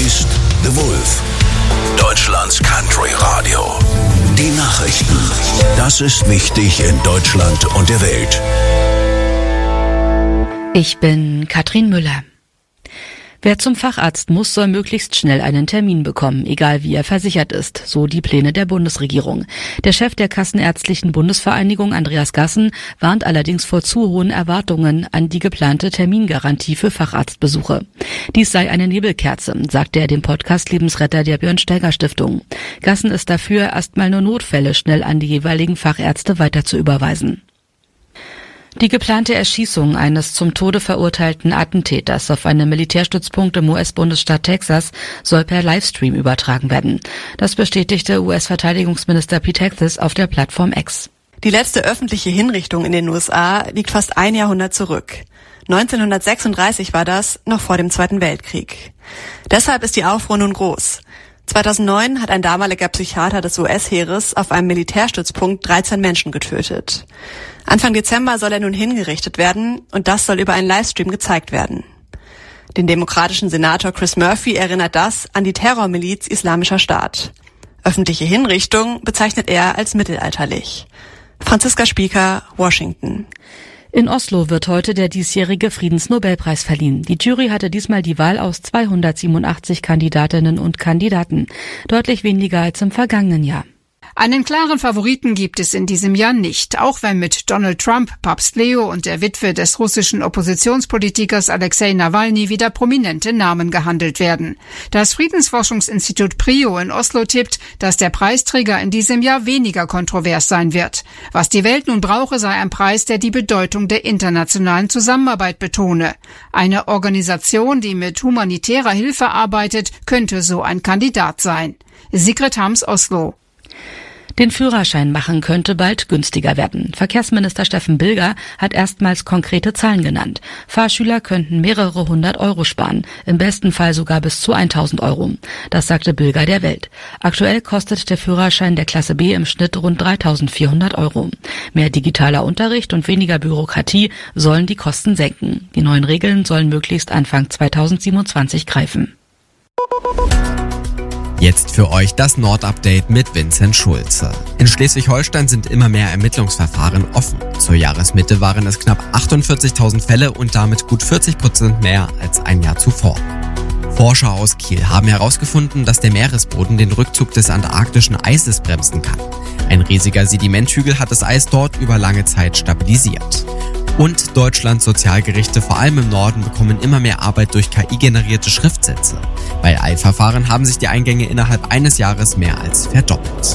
ist The Wolf. Deutschlands Country Radio. Die Nachrichten. Das ist wichtig in Deutschland und der Welt. Ich bin Katrin Müller. Wer zum Facharzt muss, soll möglichst schnell einen Termin bekommen, egal wie er versichert ist, so die Pläne der Bundesregierung. Der Chef der Kassenärztlichen Bundesvereinigung, Andreas Gassen, warnt allerdings vor zu hohen Erwartungen an die geplante Termingarantie für Facharztbesuche. Dies sei eine Nebelkerze, sagte er dem Podcast Lebensretter der Björn-Steiger-Stiftung. Gassen ist dafür, erstmal nur Notfälle schnell an die jeweiligen Fachärzte weiter zu überweisen. Die geplante Erschießung eines zum Tode verurteilten Attentäters auf einem Militärstützpunkt im US-Bundesstaat Texas soll per Livestream übertragen werden. Das bestätigte US-Verteidigungsminister Pete Hegseth auf der Plattform X. Die letzte öffentliche Hinrichtung in den USA liegt fast ein Jahrhundert zurück. 1936 war das, noch vor dem Zweiten Weltkrieg. Deshalb ist die Aufruhr nun groß. 2009 hat ein damaliger Psychiater des US-Heeres auf einem Militärstützpunkt 13 Menschen getötet. Anfang Dezember soll er nun hingerichtet werden und das soll über einen Livestream gezeigt werden. Den demokratischen Senator Chris Murphy erinnert das an die Terrormiliz Islamischer Staat. Öffentliche Hinrichtung bezeichnet er als mittelalterlich. Franziska Spieker, Washington. In Oslo wird heute der diesjährige Friedensnobelpreis verliehen. Die Jury hatte diesmal die Wahl aus 287 Kandidatinnen und Kandidaten. Deutlich weniger als im vergangenen Jahr. Einen klaren Favoriten gibt es in diesem Jahr nicht, auch wenn mit Donald Trump, Papst Leo und der Witwe des russischen Oppositionspolitikers Alexei Nawalny wieder prominente Namen gehandelt werden. Das Friedensforschungsinstitut PRIO in Oslo tippt, dass der Preisträger in diesem Jahr weniger kontrovers sein wird. Was die Welt nun brauche, sei ein Preis, der die Bedeutung der internationalen Zusammenarbeit betone. Eine Organisation, die mit humanitärer Hilfe arbeitet, könnte so ein Kandidat sein. Sigrid Hams, Oslo. Den Führerschein machen könnte bald günstiger werden. Verkehrsminister Steffen Bilger hat erstmals konkrete Zahlen genannt. Fahrschüler könnten mehrere 100 Euro sparen, im besten Fall sogar bis zu 1.000 Euro. Das sagte Bilger der Welt. Aktuell kostet der Führerschein der Klasse B im Schnitt rund 3.400 Euro. Mehr digitaler Unterricht und weniger Bürokratie sollen die Kosten senken. Die neuen Regeln sollen möglichst Anfang 2027 greifen. Jetzt für euch das Nord-Update mit Vincent Schulze. In Schleswig-Holstein sind immer mehr Ermittlungsverfahren offen. Zur Jahresmitte waren es knapp 48.000 Fälle und damit gut 40% mehr als ein Jahr zuvor. Forscher aus Kiel haben herausgefunden, dass der Meeresboden den Rückzug des antarktischen Eises bremsen kann. Ein riesiger Sedimenthügel hat das Eis dort über lange Zeit stabilisiert. Und Deutschlands Sozialgerichte, vor allem im Norden, bekommen immer mehr Arbeit durch KI-generierte Schriftsätze. Bei Eilverfahren haben sich die Eingänge innerhalb eines Jahres mehr als verdoppelt.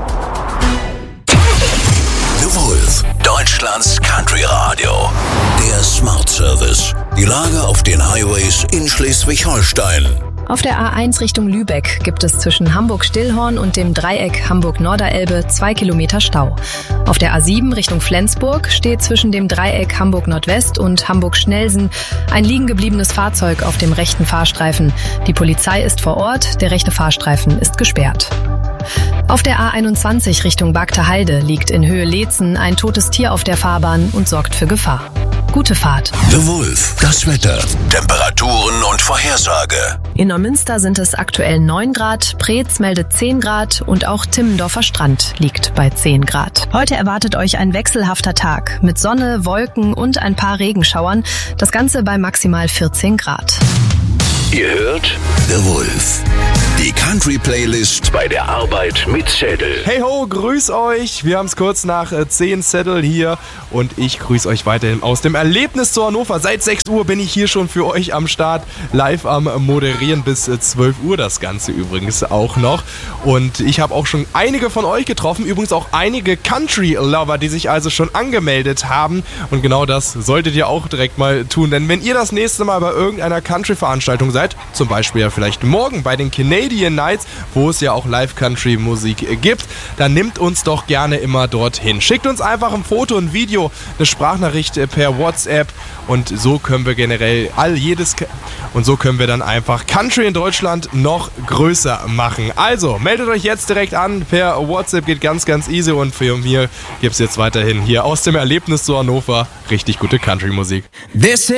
The Wolf, Deutschlands Country Radio. Der Smart Service. Die Lage auf den Highways in Schleswig-Holstein. Auf der A1 Richtung Lübeck gibt es zwischen Hamburg-Stillhorn und dem Dreieck Hamburg-Norderelbe 2 Kilometer Stau. Auf der A7 Richtung Flensburg steht zwischen dem Dreieck Hamburg-Nordwest und Hamburg-Schnelsen ein liegen gebliebenes Fahrzeug auf dem rechten Fahrstreifen. Die Polizei ist vor Ort, der rechte Fahrstreifen ist gesperrt. Auf der A21 Richtung Bagterhalde liegt in Höhe Leetzen ein totes Tier auf der Fahrbahn und sorgt für Gefahr. Gute Fahrt. The Wolf, das Wetter, Temperaturen und Vorhersage. In Neumünster sind es aktuell 9 Grad, Preetz meldet 10 Grad und auch Timmendorfer Strand liegt bei 10 Grad. Heute erwartet euch ein wechselhafter Tag mit Sonne, Wolken und ein paar Regenschauern. Das Ganze bei maximal 14 Grad. Ihr hört The Wolf. Die Country-Playlist bei der Arbeit mit Zettel. Hey ho, grüß euch. Wir haben es kurz nach 10 Zettel hier und ich grüße euch weiterhin aus dem Erlebnis zu Hannover. Seit 6 Uhr bin ich hier schon für euch am Start, live am Moderieren bis 12 Uhr das Ganze übrigens auch noch. Und ich habe auch schon einige von euch getroffen, übrigens auch einige Country-Lover, die sich also schon angemeldet haben. Und genau das solltet ihr auch direkt mal tun, denn wenn ihr das nächste Mal bei irgendeiner Country-Veranstaltung seid, zum Beispiel ja vielleicht morgen bei den Canadian Nights, wo es ja auch Live-Country-Musik gibt, dann nimmt uns doch gerne immer dorthin. Schickt uns einfach ein Foto, ein Video, eine Sprachnachricht per WhatsApp und so können wir generell und so können wir dann einfach Country in Deutschland noch größer machen. Also, meldet euch jetzt direkt an, per WhatsApp geht ganz, ganz easy und für mir gibt es jetzt weiterhin hier aus dem Erlebnis zu Hannover richtig gute Country-Musik.